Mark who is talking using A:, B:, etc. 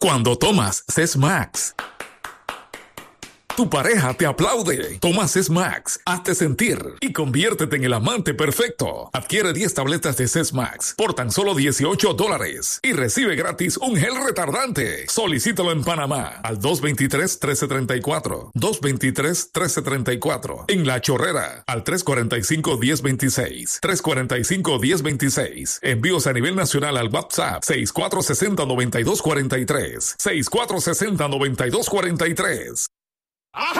A: cuando tomas Sesmax. Tu pareja te aplaude. Toma Sesmax, hazte sentir y conviértete en el amante perfecto. Adquiere 10 tabletas de Sesmax por tan solo $18 y recibe gratis un gel retardante. Solicítalo en Panamá al 223-1334, 223-1334. En La Chorrera al 345-1026, 345-1026. Envíos a nivel nacional al WhatsApp 6460-9243, 6460-9243.